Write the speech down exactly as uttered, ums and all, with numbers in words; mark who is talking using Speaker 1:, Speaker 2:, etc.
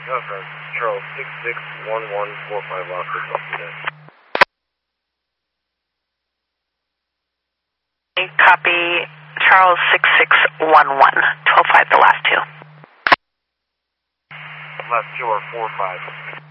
Speaker 1: Okay. Charles six six one one four five Oscar, Delta.
Speaker 2: Copy. Charles six six one one. twelve five, the last two.
Speaker 1: Last two are four five.